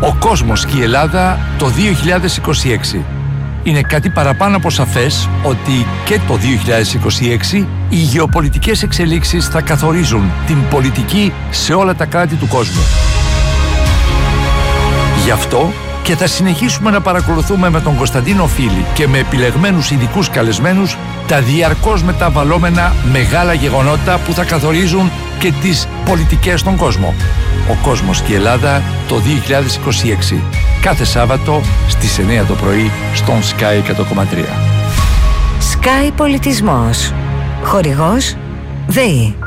Ο κόσμος και η Ελλάδα το 2026. Είναι κάτι παραπάνω από σαφές ότι και το 2026 οι γεωπολιτικές εξελίξεις θα καθορίζουν την πολιτική σε όλα τα κράτη του κόσμου. Γι' αυτό και θα συνεχίσουμε να παρακολουθούμε με τον Κωνσταντίνο Φίλη και με επιλεγμένους ειδικούς καλεσμένους τα διαρκώς μεταβαλλόμενα μεγάλα γεγονότα που θα καθορίζουν και τις πολιτικές στον κόσμο. Ο κόσμος και η Ελλάδα το 2026. Κάθε Σάββατο στις 9 το πρωί στον Sky 100,3. Sky Πολιτισμός. Χορηγός ΔΕΗ.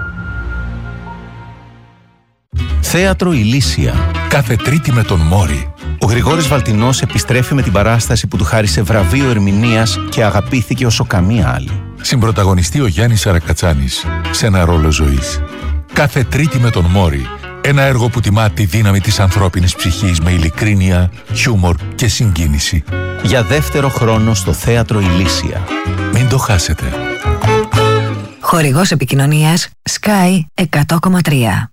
Θέατρο Ηλίσια. Κάθε Τρίτη με τον Μόρι. Ο Γρηγόρης Βαλτινός επιστρέφει με την παράσταση που του χάρισε βραβείο ερμηνείας και αγαπήθηκε όσο καμία άλλη. Συμπρωταγωνιστεί ο Γιάννης Αρακατσάνης σε ένα ρόλο ζωής. Κάθε Τρίτη με τον Μόρι. Ένα έργο που τιμά τη δύναμη της ανθρώπινης ψυχής με ειλικρίνεια, χιούμορ και συγκίνηση. Για δεύτερο χρόνο στο Θέατρο Ηλίσια. Μην το χάσετε. Χορηγός επικοινωνίας Sky 100,3.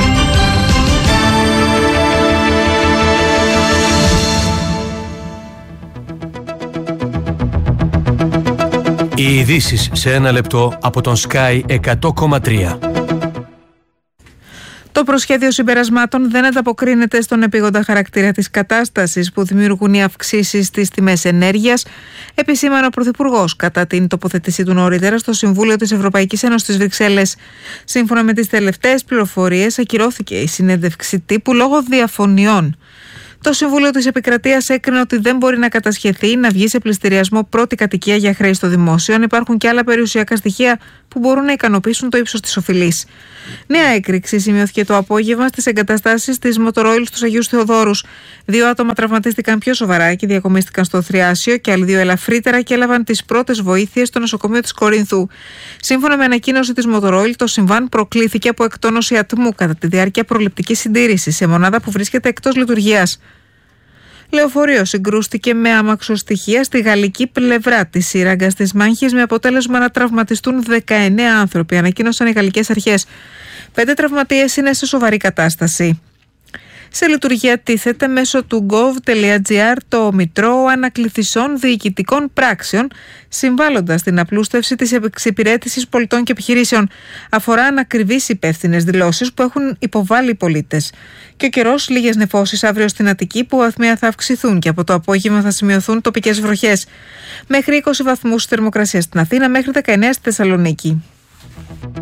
Οι ειδήσεις σε ένα λεπτό από τον Sky 100,3. Το προσχέδιο συμπερασμάτων δεν ανταποκρίνεται στον επίγοντα χαρακτήρα της κατάστασης που δημιουργούν οι αυξήσεις στις τιμές ενέργειας, επισήμανε ο Πρωθυπουργός κατά την τοποθέτησή του νωρίτερα στο Συμβούλιο της Ευρωπαϊκής Ένωσης στις Βρυξέλλες. Σύμφωνα με τις τελευταίες πληροφορίες, ακυρώθηκε η συνέντευξη τύπου λόγω διαφωνιών. Το Συμβούλιο της Επικρατείας έκρινε ότι δεν μπορεί να κατασχεθεί να βγει σε πληστηριασμό πρώτη κατοικία για χρέη στο δημόσιο, αν υπάρχουν και άλλα περιουσιακά στοιχεία που μπορούν να ικανοποιήσουν το ύψος της οφειλής. Νέα έκρηξη σημειώθηκε το απόγευμα στις εγκαταστάσεις της Motor Oil στους Αγίους Θεοδόρους. 2 άτομα τραυματίστηκαν πιο σοβαρά και διακομίστηκαν στο Θριάσιο και άλλοι 2 ελαφρύτερα και έλαβαν τις πρώτες βοήθειες στο νοσοκομείο της Κορίνθου. Σύμφωνα με ανακοίνωση της Motor Oil, το συμβάν προκλήθηκε από εκτόνωση ατμού κατά τη διάρκεια προληπτικής συντήρησης σε μονάδα που βρίσκεται εκτός λειτουργίας. Λεωφορείο συγκρούστηκε με αμαξοστοιχεία στη γαλλική πλευρά της σύραγγας της μάχης με αποτέλεσμα να τραυματιστούν 19 άνθρωποι, ανακοίνωσαν οι γαλλικές αρχές. 5 τραυματίες είναι σε σοβαρή κατάσταση. Σε λειτουργία τίθεται μέσω του gov.gr το Μητρό Ανακληθισών Διοικητικών Πράξεων, συμβάλλοντας στην απλούστευση της εξυπηρέτησης πολιτών και επιχειρήσεων. Αφορά ανακριβείς υπεύθυνες δηλώσεις που έχουν υποβάλει οι πολίτες. Και ο καιρός, λίγες νεφώσεις αύριο στην Αττική που βαθμία θα αυξηθούν και από το απόγευμα θα σημειωθούν τοπικές βροχές. Μέχρι 20 βαθμούς θερμοκρασία στην Αθήνα, μέχρι 19 στη Θεσσαλονίκη.